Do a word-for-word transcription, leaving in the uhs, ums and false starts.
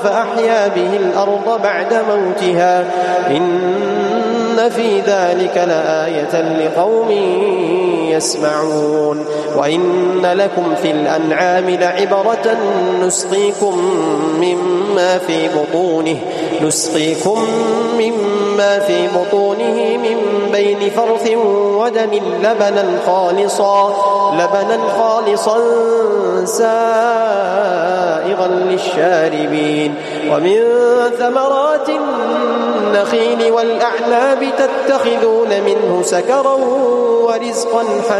فأحيا به الأرض بعد موتها إن في ذلك لآية لقوم يسمعون وإن لكم في الأنعام لعبرة نسقيكم مما في بطونه نسقيكم مما في بطونه من بين فرث ودم لبنا خالصا لبنا خالصا سائغا للشاربين ومن ثمرات النخيل والأعناب تتخذون منه سكرا ورزقا حسنا